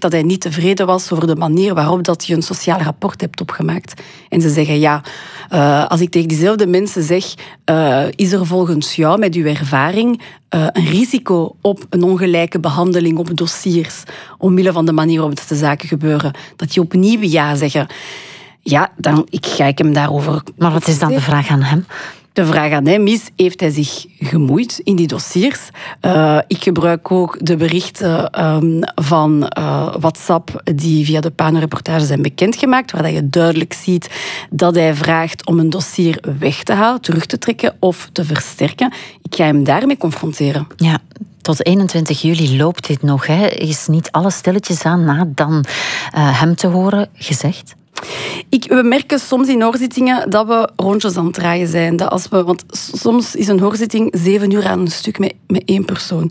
dat hij niet tevreden was over de manier waarop dat je een sociaal rapport hebt opgemaakt. En ze zeggen, ja, als ik tegen diezelfde mensen zeg, is er volgens jou met uw ervaring een risico op een ongelijke behandeling op dossiers, omwille van de manier waarop de zaken gebeuren, dat die opnieuw ja zeggen. Ja, dan ga ik hem daarover... Maar wat is dan de vraag aan hem? De vraag aan hem is, heeft hij zich gemoeid in die dossiers? Ik gebruik ook de berichten van WhatsApp die via de Pano-reportage zijn bekendgemaakt, waar je duidelijk ziet dat hij vraagt om een dossier weg te halen, terug te trekken of te versterken. Ik ga hem daarmee confronteren. Ja. Tot 21 juli loopt dit nog. Hè? Is niet alles stilletjes aan na dan hem te horen gezegd? We merken soms in hoorzittingen dat we rondjes aan het draaien zijn. Want soms is een hoorzitting 7 uur aan een stuk met 1 persoon.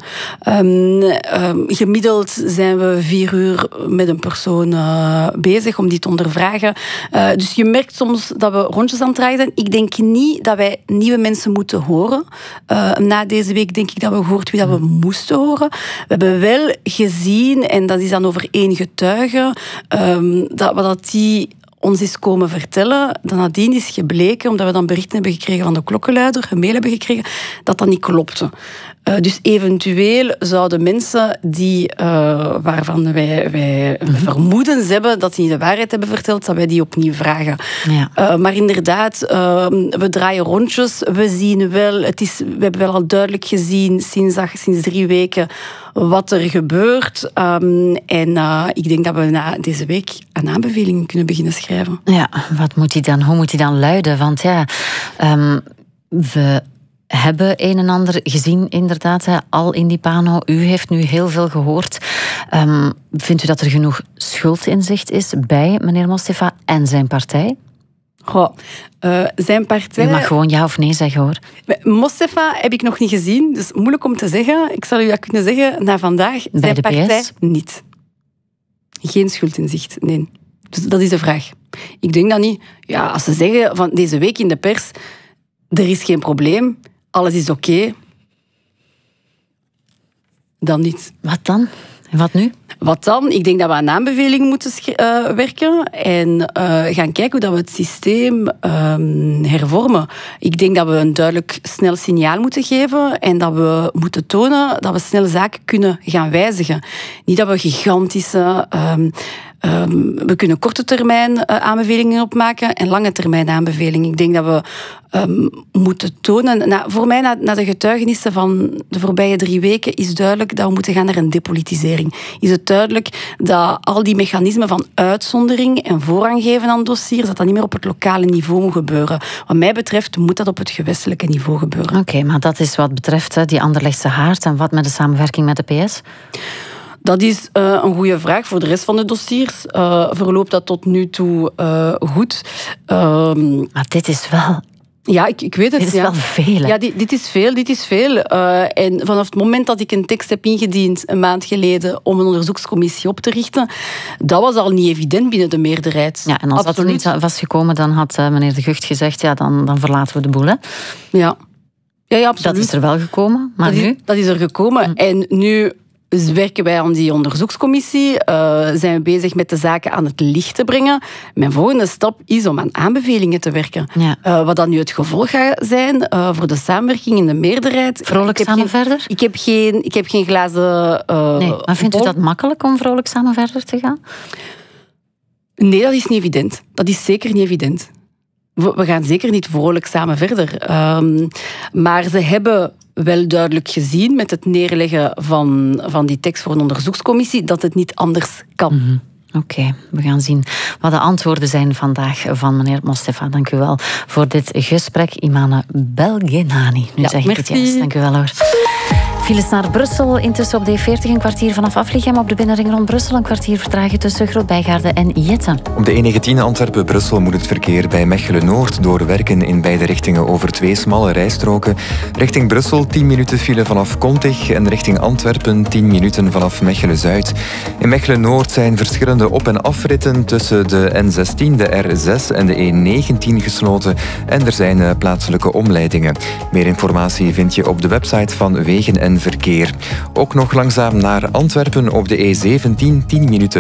Gemiddeld zijn we 4 uur met een persoon bezig om die te ondervragen. Dus je merkt soms dat we rondjes aan het draaien zijn. Ik denk niet dat wij nieuwe mensen moeten horen. Na deze week denk ik dat we gehoord wie dat we moesten horen. We hebben wel gezien, en dat is dan over 1 getuige, dat die ons is komen vertellen, dat nadien is gebleken, omdat we dan berichten hebben gekregen van de klokkenluider, een mail hebben gekregen, dat dat niet klopte. Dus eventueel zouden mensen waarvan wij vermoedens hebben dat die niet de waarheid hebben verteld, dat wij die opnieuw vragen. Ja. Maar inderdaad, we draaien rondjes. We zien wel, we hebben wel al duidelijk gezien sinds 3 weken wat er gebeurt. Ik denk dat we na deze week een aanbeveling kunnen beginnen schrijven. Ja, hoe moet die dan luiden? Want ja, we hebben een en ander gezien, inderdaad, al in die Pano. U heeft nu heel veel gehoord. Vindt u dat er genoeg schuldinzicht is bij meneer Mostefa en zijn partij? Zijn partij... U mag gewoon ja of nee zeggen, hoor. Mostefa heb ik nog niet gezien, dus moeilijk om te zeggen. Ik zal u dat kunnen zeggen na vandaag. Bij zijn de partij PS? niet. Geen schuldinzicht, nee. Dus dat is de vraag. Ik denk dat niet. Ja, als ze zeggen van deze week in de pers, er is geen probleem, alles is oké, dan niet. Wat dan? En wat nu? Wat dan? Ik denk dat we aan aanbevelingen moeten werken en gaan kijken hoe dat we het systeem hervormen. Ik denk dat we een duidelijk snel signaal moeten geven en dat we moeten tonen dat we snel zaken kunnen gaan wijzigen. Niet dat we gigantische... we kunnen korte termijn aanbevelingen opmaken en lange termijn aanbevelingen. Ik denk dat we moeten tonen... voor mij, na de getuigenissen van de voorbije 3 weken, is duidelijk dat we moeten gaan naar een depolitisering. Is het duidelijk dat al die mechanismen van uitzondering en voorrang geven aan dossiers, dat niet meer op het lokale niveau moet gebeuren. Wat mij betreft moet dat op het gewestelijke niveau gebeuren. Oké, maar dat is wat betreft die Anderlechtse Haard. En wat met de samenwerking met de PS? Dat is een goede vraag. Voor de rest van de dossiers verloopt dat tot nu toe goed. Maar dit is wel... Ja, ik weet het. Dit is wel veel. Hè? Ja, dit is veel. En vanaf het moment dat ik een tekst heb ingediend, een maand geleden, om een onderzoekscommissie op te richten, dat was al niet evident binnen de meerderheid. Ja, en als dat er niet was gekomen, dan had meneer De Gucht gezegd, ja, dan verlaten we de boel, hè? Ja, absoluut. Dat is er wel gekomen, maar nu? Dat is er gekomen. En nu werken wij aan die onderzoekscommissie, zijn we bezig met de zaken aan het licht te brengen. Mijn volgende stap is om aan aanbevelingen te werken. Ja. Wat dan nu het gevolg gaat zijn voor de samenwerking in de meerderheid. Vrolijk samen verder? Ik heb geen glazen... nee, maar vindt u dat makkelijk om vrolijk samen verder te gaan? Nee, dat is niet evident. Dat is zeker niet evident. We gaan zeker niet vrolijk samen verder. Maar ze hebben wel duidelijk gezien met het neerleggen van die tekst voor een onderzoekscommissie dat het niet anders kan. Mm-hmm. Oké, we gaan zien wat de antwoorden zijn vandaag van meneer Mostefa. Dank u wel voor dit gesprek. Imane Belgenani. Nu zeg ik het juist. Dank u wel, hoor. Files naar Brussel, intussen op de E40 een kwartier vanaf Aflichem. Op de binnenring rond Brussel een kwartier vertragen tussen Groot-Bijgaarde en Jette. Op de E19 Antwerpen-Brussel moet het verkeer bij Mechelen-Noord door werken in beide richtingen over 2 smalle rijstroken. Richting Brussel 10 minuten file vanaf Kontig en richting Antwerpen 10 minuten vanaf Mechelen-Zuid. In Mechelen-Noord zijn verschillende op- en afritten tussen de N16, de R6 en de E19 gesloten en er zijn plaatselijke omleidingen. Meer informatie vind je op de website van Wegen en Verkeer. Ook nog langzaam naar Antwerpen op de E17, 10 minuten